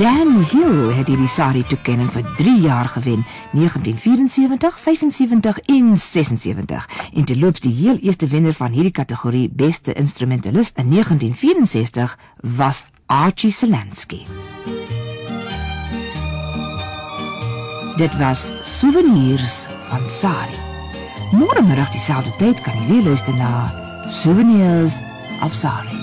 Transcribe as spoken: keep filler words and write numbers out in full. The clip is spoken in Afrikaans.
Dan Hill het hierdie Sari-toekenning vir drie jaar gewen, negentien vierensewentig, vyfensewentig en sesensewentig. En terloops die heel eerste wenner van hierdie kategorie beste instrumentalist in negentien vierensestig was Archie Selansky. Dit was Souvenirs van Sari. Morgenmiddag dieselfde tyd kan jy weer luister na Souvenirs of Sari.